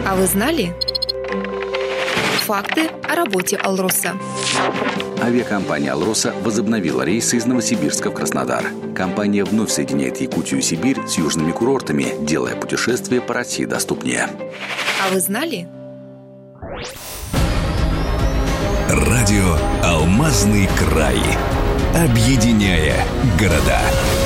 А вы знали? Факты о работе «Алроса». Авиакомпания «Алроса» возобновила рейсы из Новосибирска в Краснодар. Компания вновь соединяет Якутию и Сибирь с южными курортами, делая путешествие по России доступнее. А вы знали? Радио «Алмазный край». Объединяя города.